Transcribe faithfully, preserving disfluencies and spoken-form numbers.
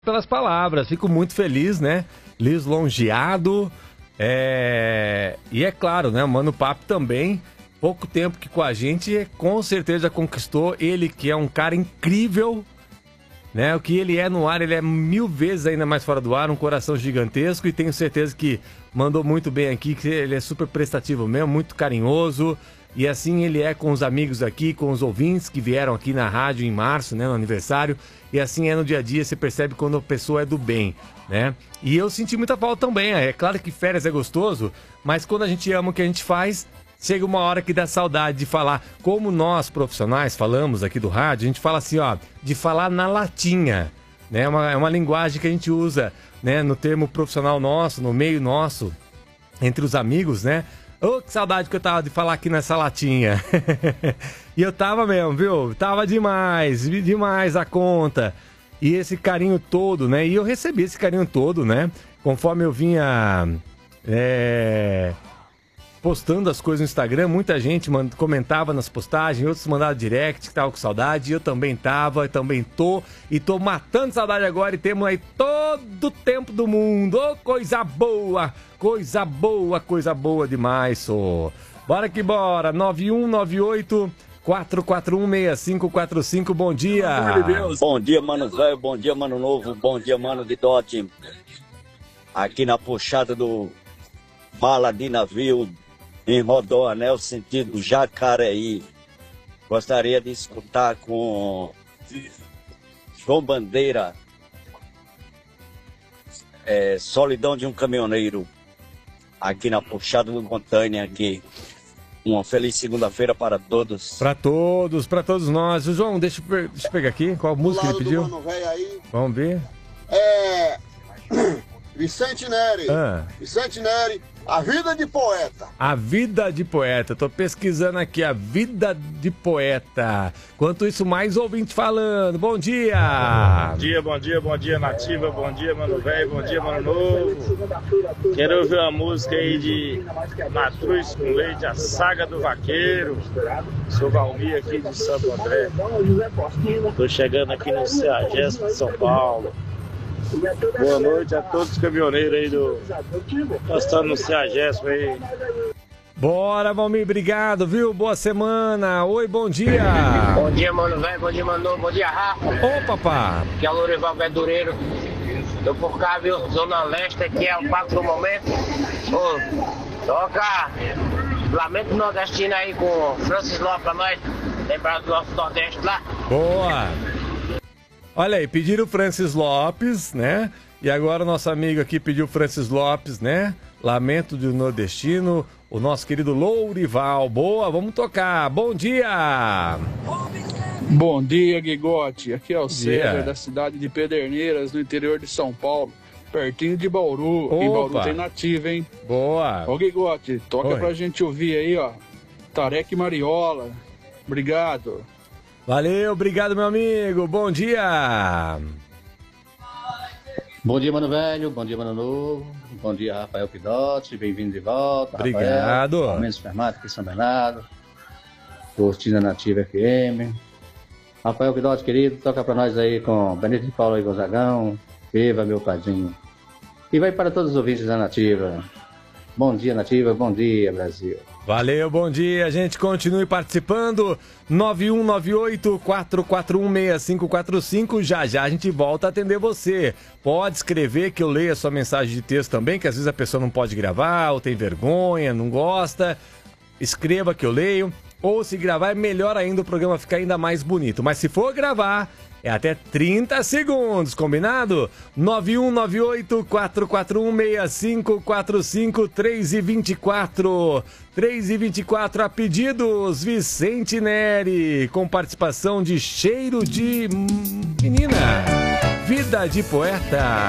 Pelas palavras, fico muito feliz, né? Lisonjeado. É... E é claro, né? O Mano Papo também, pouco tempo que com a gente, com certeza conquistou. Ele que é um cara incrível, né? O que ele é no ar, ele é mil vezes ainda mais fora do ar, um coração gigantesco. E tenho certeza que mandou muito bem aqui, que ele é super prestativo mesmo, muito carinhoso. E assim ele é com os amigos aqui, com os ouvintes que vieram aqui na rádio em março, né, no aniversário. E assim é no dia a dia, você percebe quando a pessoa é do bem, né? E eu senti muita falta também. É claro que férias é gostoso, mas quando a gente ama o que a gente faz, chega uma hora que dá saudade de falar. Como nós, profissionais, falamos aqui do rádio, a gente fala assim, ó, de falar na latinha, né? É uma, é uma linguagem que a gente usa, né, no termo profissional nosso, no meio nosso, entre os amigos, né? Ô, oh, que saudade que eu tava de falar aqui nessa latinha. E eu tava mesmo, viu? Tava demais, demais a conta. E esse carinho todo, né? E eu recebi esse carinho todo, né? Conforme eu vinha é, postando as coisas no Instagram, muita gente mand- comentava nas postagens, outros mandavam direct que tava com saudade. E eu também tava, também tô. E tô matando saudade agora e temos aí todo o tempo do mundo. Ô, oh, coisa boa! Coisa boa, coisa boa demais, só. Bora que bora, nove um nove oito, quatro quatro um, seis cinco quatro cinco, bom dia. Bom dia, mano velho, bom dia, mano novo, bom dia, mano de dote. Aqui na puxada do Mala de Navio, em Rodoanel, sentido Jacareí. Gostaria de escutar com João Bandeira, é, Solidão de um Caminhoneiro. Aqui na puxada do Montanha, aqui. Uma feliz segunda-feira para todos. Para todos, para todos nós. O João, deixa eu, deixa eu pegar aqui. Qual música ele pediu? Mano véio aí. Vamos ver. É... Vicente Neri. Ah. Vicente Neri, A Vida de Poeta. A Vida de Poeta. Tô pesquisando aqui, A Vida de Poeta. Quanto isso, mais ouvinte falando. Bom dia. Bom dia, bom dia, bom dia, Nativa. Bom dia, mano velho. Bom dia, mano novo. Quero ouvir uma música aí de Matruz com Leite, A Saga do Vaqueiro. Sou Valmir aqui de Santo André. Tô chegando aqui no CEAGESP de São Paulo. Boa noite a todos os caminhoneiros aí do... Postando no CEAGESP aí. Bora, Valmir, obrigado, viu? Boa semana. Oi, bom dia. Bom dia, mano velho. Bom dia, mano novo. Bom dia, Rafa. Ô, papá. Aqui é o Lourival Verdureiro. Tô por cá, viu? Zona Leste, aqui é o papo do momento. Ô, toca Lamento Nordestino aí com Francis Lopes pra nós. Lembrar do nosso Nordeste lá. Boa. Olha aí, pediram o Francis Lopes, né? E agora o nosso amigo aqui pediu Francis Lopes, né? Lamento do Nordestino, o nosso querido Lourival. Boa, vamos tocar. Bom dia! Bom dia, Guigote. Aqui é o Bom César, dia. da cidade de Pederneiras, no interior de São Paulo, pertinho de Bauru. Opa. E Bauru tem nativa, hein? Boa! Ô, Guigote, toca Oi. pra gente ouvir aí, ó. Tareca e Mariola. Obrigado. Valeu, obrigado, meu amigo. Bom dia! Bom dia, mano velho. Bom dia, mano novo. Bom dia, Rafael Pidotti. Bem-vindo de volta. Obrigado. Rafael, Supermercado aqui em São Bernardo. Cortina Nativa F M. Rafael Pidotti, querido, toca pra nós aí com Benito de Paulo e Gonzagão. Viva, meu padrinho. E vai para todos os ouvintes da Nativa. Bom dia, Nativa. Bom dia, Brasil. Valeu, bom dia, gente, continue participando, nove um nove oito, quatro quatro um, seis cinco quatro cinco, já já a gente volta a atender você. Pode escrever que eu leio a sua mensagem de texto também, que às vezes a pessoa não pode gravar, ou tem vergonha, não gosta, escreva que eu leio, ou se gravar é melhor ainda, o programa fica ainda mais bonito, mas se for gravar... É até trinta segundos, combinado? nove um nove oito, quatro quatro um, seis cinco quatro cinco, três e vinte e quatro. três e vinte e quatro a pedidos, Vicente Neri, com participação de Cheiro de Menina. Vida de Poeta.